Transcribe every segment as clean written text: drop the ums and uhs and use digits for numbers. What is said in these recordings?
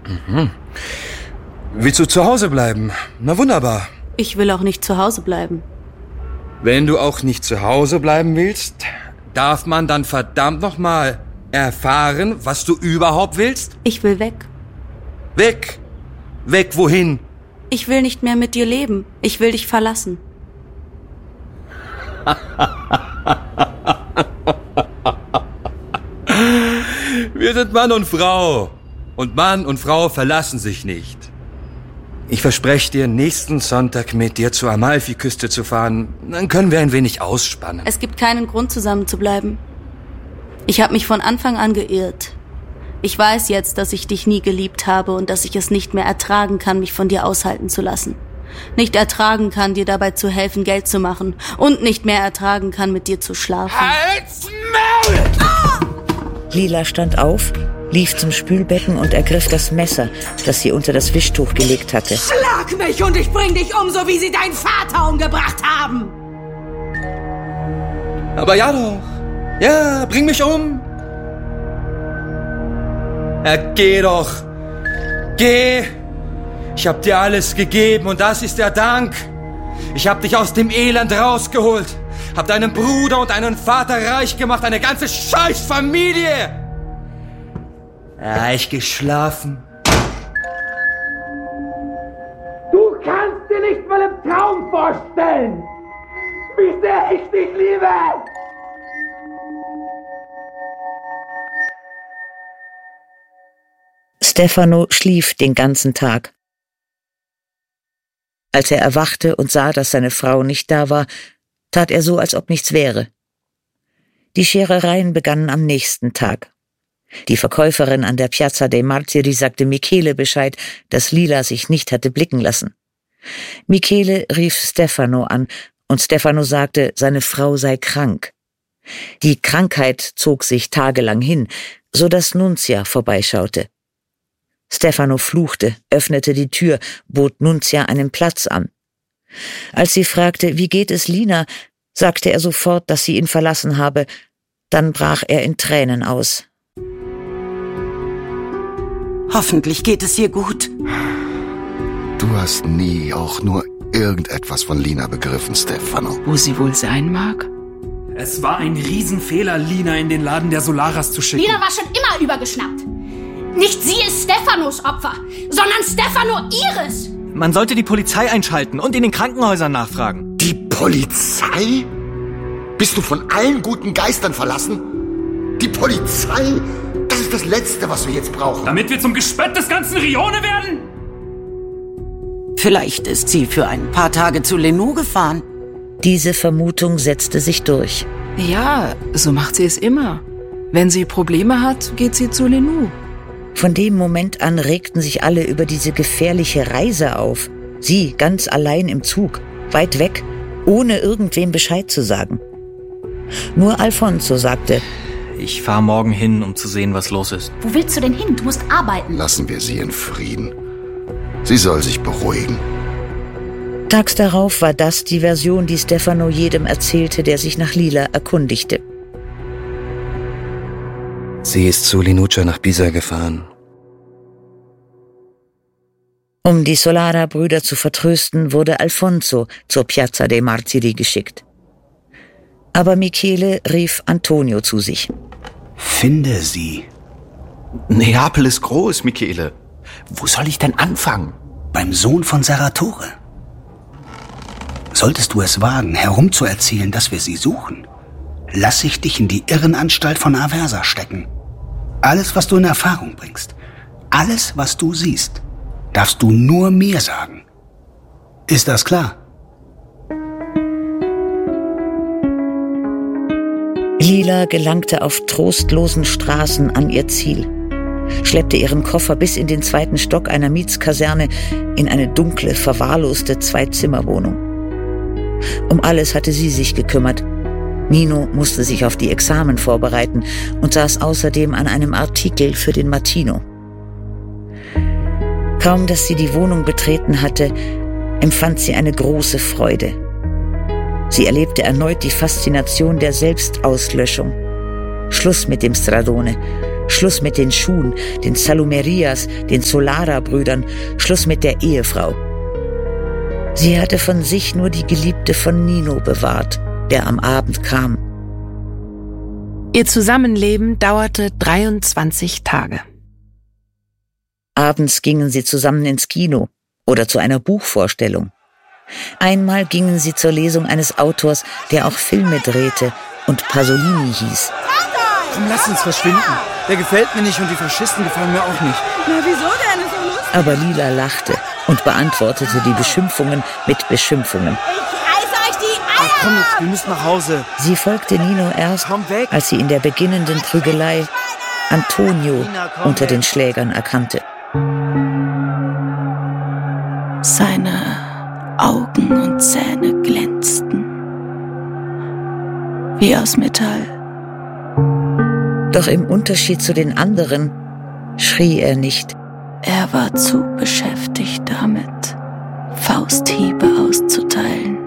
Willst du zu Hause bleiben? Na wunderbar. Ich will auch nicht zu Hause bleiben. Wenn du auch nicht zu Hause bleiben willst, darf man dann verdammt nochmal erfahren, was du überhaupt willst? Ich will weg. Weg? Weg wohin? Ich will nicht mehr mit dir leben. Ich will dich verlassen. Wir sind Mann und Frau. Und Mann und Frau verlassen sich nicht. Ich verspreche dir, nächsten Sonntag mit dir zur Amalfiküste zu fahren. Dann können wir ein wenig ausspannen. Es gibt keinen Grund, zusammen zu bleiben. Ich habe mich von Anfang an geirrt. Ich weiß jetzt, dass ich dich nie geliebt habe und dass ich es nicht mehr ertragen kann, mich von dir aushalten zu lassen. Nicht ertragen kann, dir dabei zu helfen, Geld zu machen. Und nicht mehr ertragen kann, mit dir zu schlafen. Halt's Maul! Lila stand auf, lief zum Spülbecken und ergriff das Messer, das sie unter das Wischtuch gelegt hatte. Schlag mich und ich bring dich um, so wie sie deinen Vater umgebracht haben! Aber ja doch. Ja, bring mich um. Geh doch. Geh. Ich hab dir alles gegeben und das ist der Dank. Ich hab dich aus dem Elend rausgeholt. Hab deinen Bruder und deinen Vater reich gemacht, eine ganze Scheißfamilie. Reich geschlafen. Du kannst dir nicht mal im Traum vorstellen, wie sehr ich dich liebe. Stefano schlief den ganzen Tag. Als er erwachte und sah, dass seine Frau nicht da war, tat er so, als ob nichts wäre. Die Scherereien begannen am nächsten Tag. Die Verkäuferin an der Piazza dei Martiri sagte Michele Bescheid, dass Lila sich nicht hatte blicken lassen. Michele rief Stefano an und Stefano sagte, seine Frau sei krank. Die Krankheit zog sich tagelang hin, so dass Nunzia vorbeischaute. Stefano fluchte, öffnete die Tür, bot Nunzia einen Platz an. Als sie fragte, wie geht es Lina, sagte er sofort, dass sie ihn verlassen habe. Dann brach er in Tränen aus. Hoffentlich geht es ihr gut. Du hast nie auch nur irgendetwas von Lina begriffen, Stefano. Wo sie wohl sein mag? Es war ein Riesenfehler, Lina in den Laden der Solaras zu schicken. Lina war schon immer übergeschnappt. Nicht sie ist Stefanos Opfer, sondern Stefano ihres. Man sollte die Polizei einschalten und in den Krankenhäusern nachfragen. Die Polizei? Bist du von allen guten Geistern verlassen? Die Polizei? Das ist das Letzte, was wir jetzt brauchen. Damit wir zum Gespött des ganzen Rione werden? Vielleicht ist sie für ein paar Tage zu Lenou gefahren. Diese Vermutung setzte sich durch. Ja, so macht sie es immer. Wenn sie Probleme hat, geht sie zu Lenou. Von dem Moment an regten sich alle über diese gefährliche Reise auf. Sie ganz allein im Zug, weit weg, ohne irgendwem Bescheid zu sagen. Nur Alfonso sagte: Ich fahre morgen hin, um zu sehen, was los ist. Wo willst du denn hin? Du musst arbeiten. Lassen wir sie in Frieden. Sie soll sich beruhigen. Tags darauf war das die Version, die Stefano jedem erzählte, der sich nach Lila erkundigte. Sie ist zu Linuccia nach Pisa gefahren. Um die Solara-Brüder zu vertrösten, wurde Alfonso zur Piazza dei Martiri geschickt. Aber Michele rief Antonio zu sich. Finde sie. Neapel ist groß, Michele. Wo soll ich denn anfangen? Beim Sohn von Serratore. Solltest du es wagen, herumzuerzählen, dass wir sie suchen, lass ich dich in die Irrenanstalt von Aversa stecken. Alles, was du in Erfahrung bringst, alles, was du siehst, darfst du nur mir sagen. Ist das klar? Lila gelangte auf trostlosen Straßen an ihr Ziel, schleppte ihren Koffer bis in den 2. Stock einer Mietskaserne in eine dunkle, verwahrloste 2-Zimmer-Wohnung. Um alles hatte sie sich gekümmert. Nino musste sich auf die Examen vorbereiten und saß außerdem an einem Artikel für den Mattino. Kaum, dass sie die Wohnung betreten hatte, empfand sie eine große Freude. Sie erlebte erneut die Faszination der Selbstauslöschung. Schluss mit dem Stradone. Schluss mit den Schuhen, den Salumerias, den Solara-Brüdern, Schluss mit der Ehefrau. Sie hatte von sich nur die Geliebte von Nino bewahrt, der am Abend kam. Ihr Zusammenleben dauerte 23 Tage. Abends gingen sie zusammen ins Kino oder zu einer Buchvorstellung. Einmal gingen sie zur Lesung eines Autors, der auch Filme drehte und Pasolini hieß. Komm, lass uns verschwinden. Der gefällt mir nicht und die Faschisten gefallen mir auch nicht. Na, wieso denn? Ist so lustig. Aber Lila lachte und beantwortete die Beschimpfungen mit Beschimpfungen. Ich reiße euch die Eier! Ach, komm jetzt, wir müssen nach Hause. Sie folgte Nino erst, als sie in der beginnenden Prügelei Antonio unter den Schlägern erkannte. Seine Augen und Zähne glänzten wie aus Metall. Doch im Unterschied zu den anderen schrie er nicht. Er war zu beschäftigt damit, Fausthiebe auszuteilen.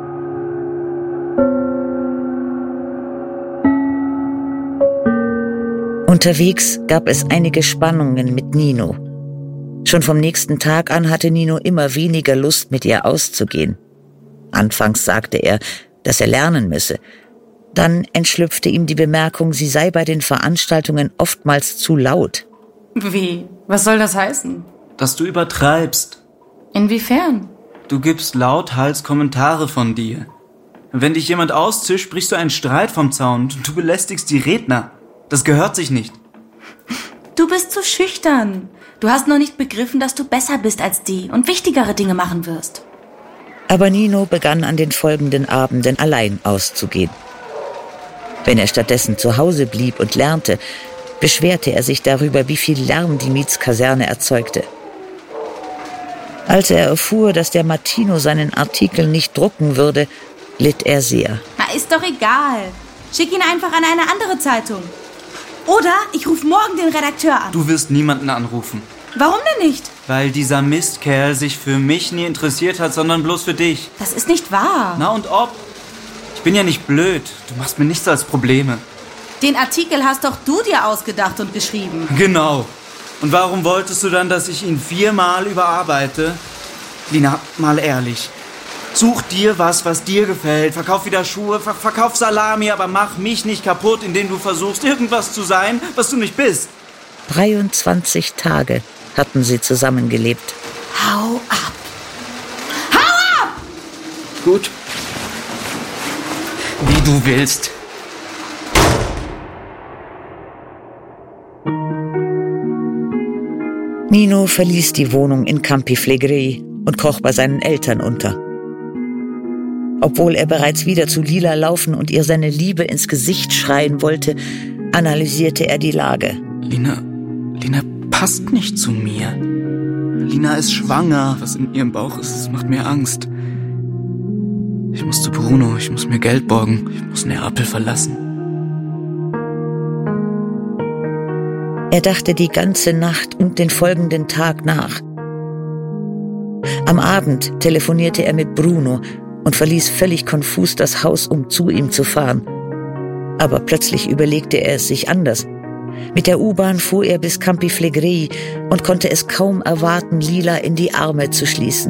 Unterwegs gab es einige Spannungen mit Nino. Schon vom nächsten Tag an hatte Nino immer weniger Lust, mit ihr auszugehen. Anfangs sagte er, dass er lernen müsse. Dann entschlüpfte ihm die Bemerkung, sie sei bei den Veranstaltungen oftmals zu laut. Wie? Was soll das heißen? Dass du übertreibst. Inwiefern? Du gibst lauthals Kommentare von dir. Wenn dich jemand auszischt, brichst du einen Streit vom Zaun und du belästigst die Redner. Das gehört sich nicht. Du bist zu schüchtern. Du hast noch nicht begriffen, dass du besser bist als die und wichtigere Dinge machen wirst. Aber Nino begann an den folgenden Abenden allein auszugehen. Wenn er stattdessen zu Hause blieb und lernte, beschwerte er sich darüber, wie viel Lärm die Mietskaserne erzeugte. Als er erfuhr, dass der Mattino seinen Artikel nicht drucken würde, litt er sehr. Na, ist doch egal. Schick ihn einfach an eine andere Zeitung. Oder ich rufe morgen den Redakteur an. Du wirst niemanden anrufen. Warum denn nicht? Weil dieser Mistkerl sich für mich nie interessiert hat, sondern bloß für dich. Das ist nicht wahr. Na und ob? Ich bin ja nicht blöd. Du machst mir nichts als Probleme. Den Artikel hast doch du dir ausgedacht und geschrieben. Genau. Und warum wolltest du dann, dass ich ihn 4-mal überarbeite? Lina, mal ehrlich. Such dir was dir gefällt. Verkauf wieder Schuhe, verkauf Salami, aber mach mich nicht kaputt, indem du versuchst, irgendwas zu sein, was du nicht bist. 23 Tage hatten sie zusammengelebt. Hau ab! Hau ab! Gut. Wie du willst. Nino verließ die Wohnung in Campi Flegrei und kroch bei seinen Eltern unter. Obwohl er bereits wieder zu Lila laufen und ihr seine Liebe ins Gesicht schreien wollte, analysierte er die Lage. Lina passt nicht zu mir. Lina ist schwanger. Was in ihrem Bauch ist, das macht mir Angst. Ich muss zu Bruno, ich muss mir Geld borgen, ich muss Neapel verlassen. Er dachte die ganze Nacht und den folgenden Tag nach. Am Abend telefonierte er mit Bruno und verließ völlig konfus das Haus, um zu ihm zu fahren. Aber plötzlich überlegte er es sich anders. Mit der U-Bahn fuhr er bis Campi Flegrei und konnte es kaum erwarten, Lila in die Arme zu schließen.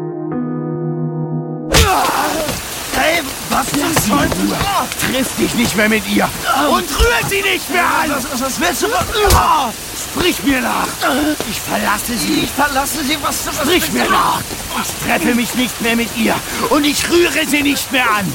Hey, was ist soll? Triff dich nicht mehr mit ihr und rühr sie nicht mehr an! Was willst du? Sprich mir nach! Ich verlasse sie! Was? Sprich mir nach! Ich treffe mich nicht mehr mit ihr und ich rühre sie nicht mehr an!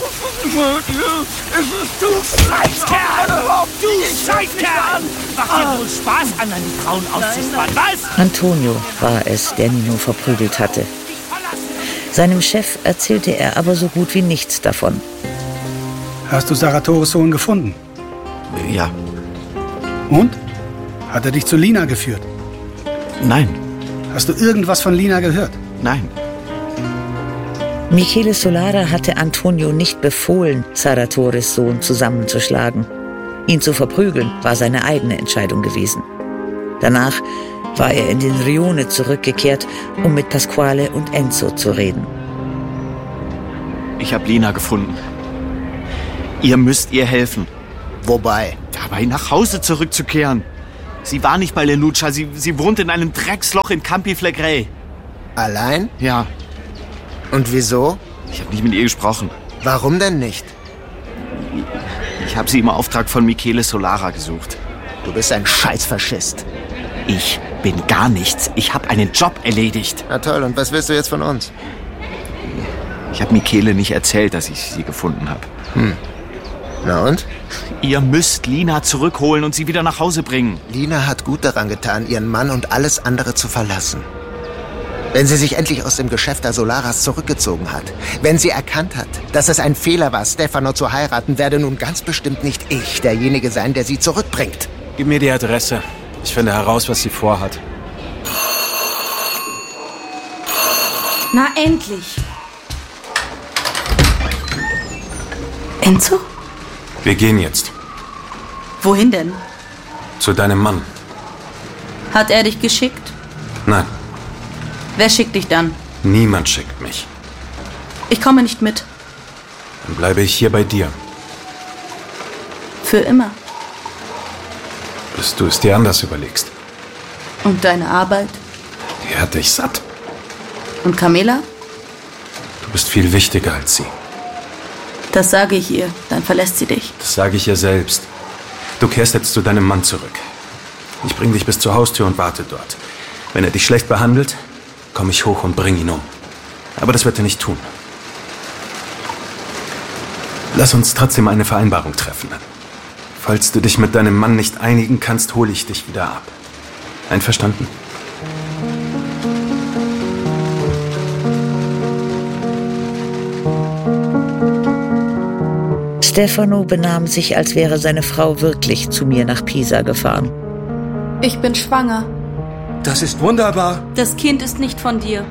Du Scheißkerl! Du Scheißkerl! Macht dir wohl Spaß, anderen Frauen auszusparen, was? Antonio war es, der Nino verprügelt hatte. Seinem Chef erzählte er aber so gut wie nichts davon. Hast du Saratores Sohn gefunden? Ja. Und? Hat er dich zu Lina geführt? Nein. Hast du irgendwas von Lina gehört? Nein. Michele Solara hatte Antonio nicht befohlen, Saratores Sohn zusammenzuschlagen. Ihn zu verprügeln war seine eigene Entscheidung gewesen. Danach war er in den Rione zurückgekehrt, um mit Pasquale und Enzo zu reden. Ich habe Lina gefunden. Ihr müsst ihr helfen. Wobei? Dabei nach Hause zurückzukehren. Sie war nicht bei Lenuccia. Sie wohnt in einem Drecksloch in Campi Flegrei. Allein? Ja. Und wieso? Ich habe nicht mit ihr gesprochen. Warum denn nicht? Ich habe sie im Auftrag von Michele Solara gesucht. Du bist ein Scheißfaschist. Ich bin gar nichts. Ich habe einen Job erledigt. Na toll, und was willst du jetzt von uns? Ich habe Michele nicht erzählt, dass ich sie gefunden habe. Na und? Ihr müsst Lina zurückholen und sie wieder nach Hause bringen. Lina hat gut daran getan, ihren Mann und alles andere zu verlassen. Wenn sie sich endlich aus dem Geschäft der Solaras zurückgezogen hat, wenn sie erkannt hat, dass es ein Fehler war, Stefano zu heiraten, werde nun ganz bestimmt nicht ich derjenige sein, der sie zurückbringt. Gib mir die Adresse. Ich finde heraus, was sie vorhat. Na endlich. Enzo? Wir gehen jetzt. Wohin denn? Zu deinem Mann. Hat er dich geschickt? Nein, Wer schickt dich dann? niemand schickt mich. Ich komme nicht mit. Dann bleibe ich hier bei dir. Für immer. Bis du es dir anders überlegst. Und deine Arbeit? Die hat dich satt. Und Carmela? Du bist viel wichtiger als sie. Das sage ich ihr, dann verlässt sie dich. Das sage ich ihr selbst. Du kehrst jetzt zu deinem Mann zurück. Ich bring dich bis zur Haustür und warte dort. Wenn er dich schlecht behandelt, komme ich hoch und bring ihn um. Aber das wird er nicht tun. Lass uns trotzdem eine Vereinbarung treffen. Falls du dich mit deinem Mann nicht einigen kannst, hole ich dich wieder ab. Einverstanden? Stefano benahm sich, als wäre seine Frau wirklich zu mir nach Pisa gefahren. Ich bin schwanger. Das ist wunderbar. Das Kind ist nicht von dir.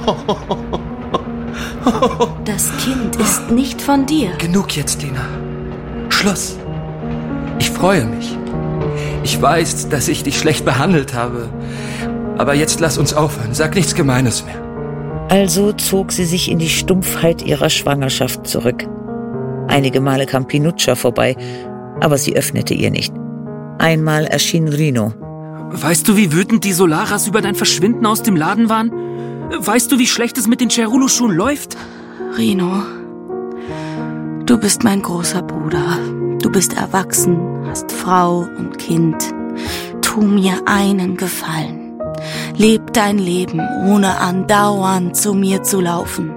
Das Kind ist nicht von dir. Genug jetzt, Lina. Schluss. Ich freue mich. Ich weiß, dass ich dich schlecht behandelt habe. Aber jetzt lass uns aufhören. Sag nichts Gemeines mehr. Also zog sie sich in die Stumpfheit ihrer Schwangerschaft zurück. Einige Male kam Pinuccia vorbei, aber sie öffnete ihr nicht. Einmal erschien Rino. Weißt du, wie wütend die Solaras über dein Verschwinden aus dem Laden waren? Weißt du, wie schlecht es mit den Cerullo-Schuhen läuft? Rino, du bist mein großer Bruder. Du bist erwachsen, hast Frau und Kind. Tu mir einen Gefallen. Leb dein Leben, ohne andauernd zu mir zu laufen.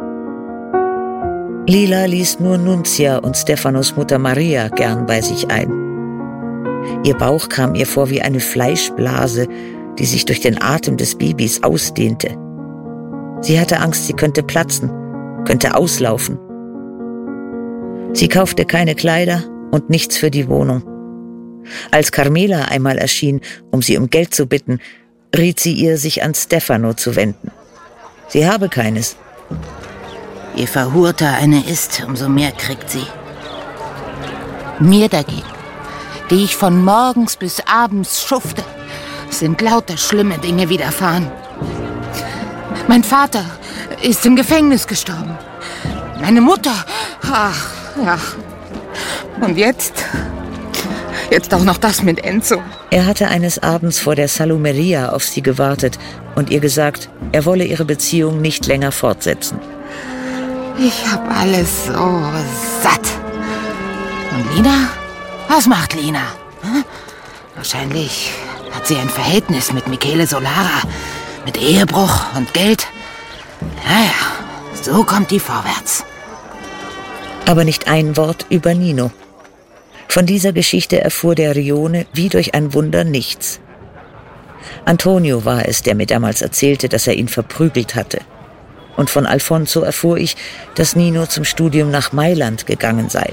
Lila ließ nur Nunzia und Stefanos Mutter Maria gern bei sich ein. Ihr Bauch kam ihr vor wie eine Fleischblase, die sich durch den Atem des Babys ausdehnte. Sie hatte Angst, sie könnte platzen, könnte auslaufen. Sie kaufte keine Kleider und nichts für die Wohnung. Als Carmela einmal erschien, um sie um Geld zu bitten, riet sie ihr, sich an Stefano zu wenden. Sie habe keines. Je verhurter eine ist, umso mehr kriegt sie. Mir dagegen, die ich von morgens bis abends schufte, sind lauter schlimme Dinge widerfahren. Mein Vater ist im Gefängnis gestorben. Meine Mutter, ach, ja. Und jetzt auch noch das mit Enzo. Er hatte eines Abends vor der Salumeria auf sie gewartet und ihr gesagt, er wolle ihre Beziehung nicht länger fortsetzen. Ich hab alles so satt. Und Lina? Was macht Lina? Hm? Wahrscheinlich hat sie ein Verhältnis mit Michele Solara. Mit Ehebruch und Geld. Naja, so kommt die vorwärts. Aber nicht ein Wort über Nino. Von dieser Geschichte erfuhr der Rione wie durch ein Wunder nichts. Antonio war es, der mir damals erzählte, dass er ihn verprügelt hatte. Und von Alfonso erfuhr ich, dass Nino zum Studium nach Mailand gegangen sei.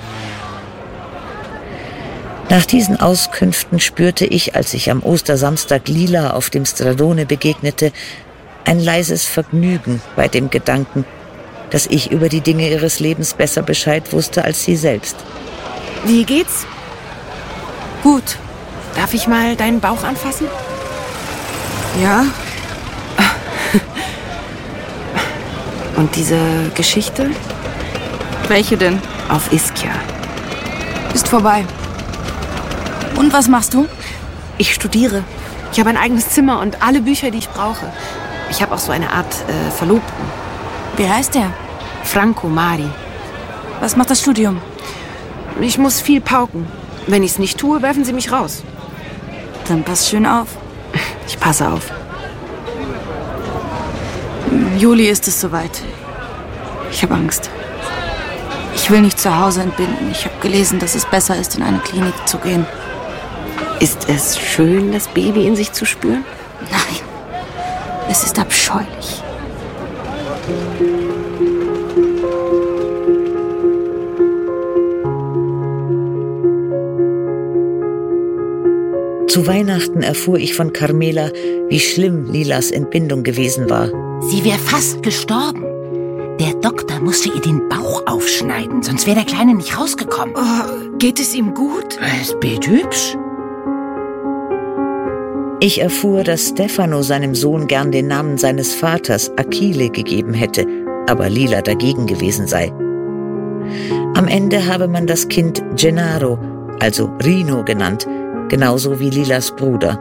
Nach diesen Auskünften spürte ich, als ich am Ostersamstag Lila auf dem Stradone begegnete, ein leises Vergnügen bei dem Gedanken, dass ich über die Dinge ihres Lebens besser Bescheid wusste als sie selbst. Wie geht's? Gut. Darf ich mal deinen Bauch anfassen? Ja. Und diese Geschichte? Welche denn? Auf Ischia. Ist vorbei. Und was machst du? Ich studiere. Ich habe ein eigenes Zimmer und alle Bücher, die ich brauche. Ich habe auch so eine Art Verlobten. Wie heißt der? Franco Mari. Was macht das Studium? Ich muss viel pauken. Wenn ich es nicht tue, werfen sie mich raus. Dann pass schön auf. Ich passe auf. Im Juli ist es soweit. Ich habe Angst. Ich will nicht zu Hause entbinden. Ich habe gelesen, dass es besser ist, in eine Klinik zu gehen. Ist es schön, das Baby in sich zu spüren? Nein, es ist abscheulich. Zu Weihnachten erfuhr ich von Carmela, wie schlimm Lilas Entbindung gewesen war. Sie wäre fast gestorben. Der Doktor musste ihr den Bauch aufschneiden, sonst wäre der Kleine nicht rausgekommen. Oh, geht es ihm gut? Es ist hübsch. Ich erfuhr, dass Stefano seinem Sohn gern den Namen seines Vaters, Achille, gegeben hätte, aber Lila dagegen gewesen sei. Am Ende habe man das Kind Gennaro, also Rino, genannt, genauso wie Lilas Bruder.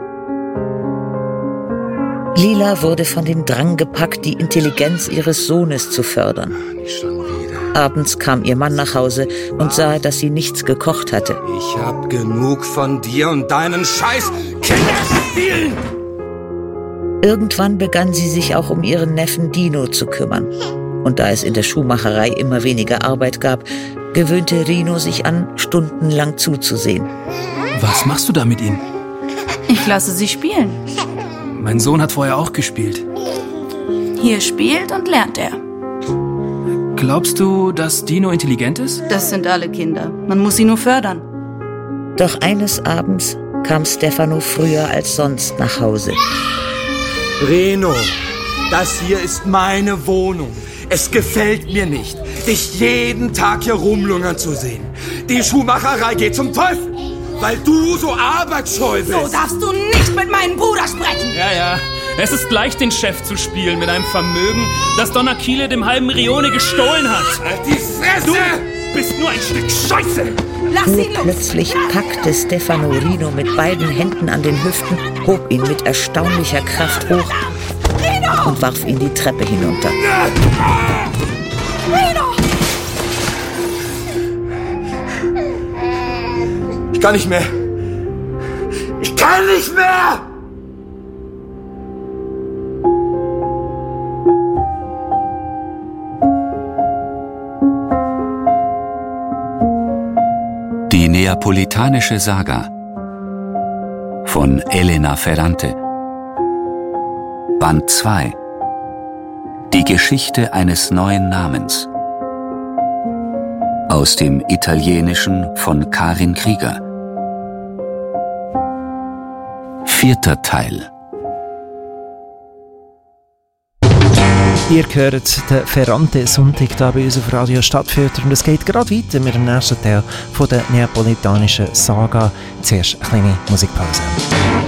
Lila wurde von dem Drang gepackt, die Intelligenz ihres Sohnes zu fördern. Abends kam ihr Mann nach Hause und sah, dass sie nichts gekocht hatte. Ich hab genug von dir und deinen scheiß Kinderspielen! Irgendwann begann sie sich auch um ihren Neffen Dino zu kümmern. Und da es in der Schuhmacherei immer weniger Arbeit gab, gewöhnte Rino sich an, stundenlang zuzusehen. Was machst du da mit ihm? Ich lasse sie spielen. Mein Sohn hat vorher auch gespielt. Hier spielt und lernt er. Glaubst du, dass Dino intelligent ist? Das sind alle Kinder. Man muss sie nur fördern. Doch eines Abends kam Stefano früher als sonst nach Hause. Reno, das hier ist meine Wohnung. Es gefällt mir nicht, dich jeden Tag hier rumlungern zu sehen. Die Schuhmacherei geht zum Teufel, weil du so arbeitsscheu bist. So darfst du nicht mit meinem Bruder sprechen. Ja. Es ist leicht, den Chef zu spielen mit einem Vermögen, das Don Achille dem halben Rione gestohlen hat. Halt die Fresse! Du bist nur ein Stück Scheiße! Lass ihn los! Plötzlich packte Stefano Rino mit beiden Händen an den Hüften, hob ihn mit erstaunlicher Kraft hoch und warf ihn die Treppe hinunter. Rino! Ich kann nicht mehr! Ich kann nicht mehr! Die Neapolitanische Saga von Elena Ferrante. Band 2. Die Geschichte eines neuen Namens. Aus dem Italienischen von Karin Krieger. 4. Teil. Ihr hört den Ferrante-Sonntag hier bei uns auf Radio Stadtfilter und es geht gerade weiter mit dem nächsten Teil von der neapolitanischen Saga. Zuerst eine kleine Musikpause.